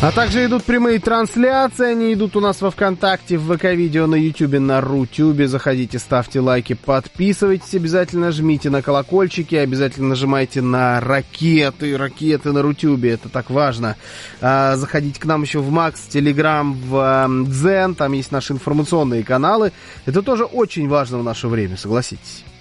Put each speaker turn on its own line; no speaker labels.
А также идут прямые трансляции, они идут у нас во ВКонтакте, в ВК-видео, на Ютубе, на Рутюбе. Заходите, ставьте лайки, подписывайтесь, обязательно жмите на колокольчики, обязательно нажимайте на ракеты на Рутюбе, это так важно. Заходите к нам еще в Макс, Телеграм, в Дзен, там есть наши информационные каналы. Это тоже очень важно в наше время, согласитесь.